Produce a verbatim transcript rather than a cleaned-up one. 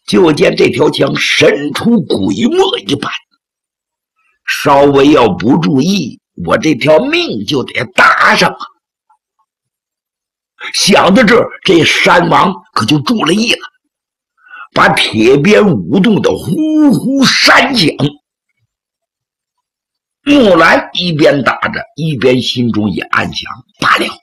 就见这条枪伸出鬼墨一般，稍微要不注意，我这条命就得搭上啊！想到这儿，这山王可就注了意了，把铁鞭舞动的呼呼山响。木兰一边打着，一边心中也暗想：罢了，